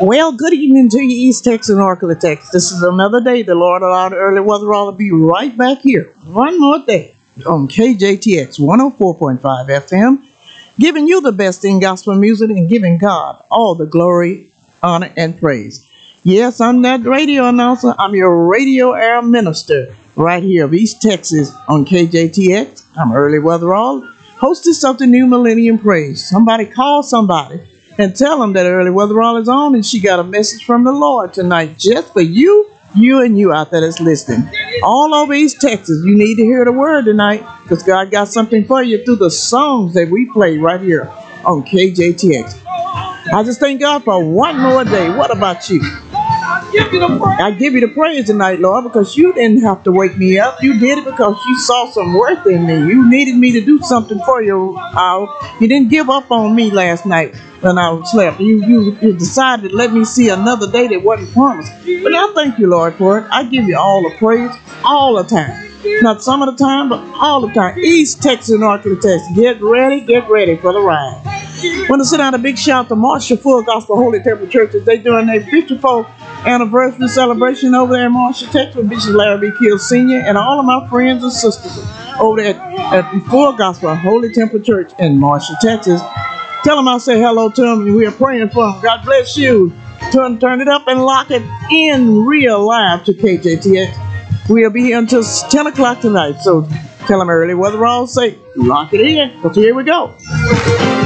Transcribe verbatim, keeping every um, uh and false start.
Well, good evening to you, East Texas and Arkansas, Texas. This is another day the Lord allowed early weather all to be right back here. One more day on K J T X one oh four point five F M, giving you the best in gospel music and giving God all the glory, honor, and praise. Yes, I'm that radio announcer. I'm your radio air minister right here of East Texas on K J T X. I'm Early Weatherall, hostess of the New Millennium Praise. Somebody call somebody and tell them that Early Weatherall is on and she got a message from the Lord tonight just for you, you and you out there that's listening. All over East Texas, you need to hear the word tonight because God got something for you through the songs that we play right here on K J T X. I just thank God for one more day. What about you? I give you the praise tonight, Lord, because you didn't have to wake me up. You did it because you saw some worth in me. You needed me to do something for you. Uh, you didn't give up on me last night when I slept. You, you, you decided to let me see another day that wasn't promised. But I thank you, Lord, for it. I give you all the praise all the time. Not some of the time, but all the time. East Texas and Arkansas, Texas. Get ready, get ready for the ride. Want to send out a big shout to Marshall Full Gospel Holy Temple Churches. They doing their fifty-fourth anniversary celebration over there in Marshall, Texas with Bishop Larry B. Kill Senior and all of my friends and sisters over there at, at Full Gospel Holy Temple Church in Marshall, Texas. Tell them I say hello to them and we are praying for them. God bless you. Turn, turn it up and lock it in real live to K J T X. We'll be here until ten o'clock tonight. So tell them Early Weatherall, say lock it in because here we go.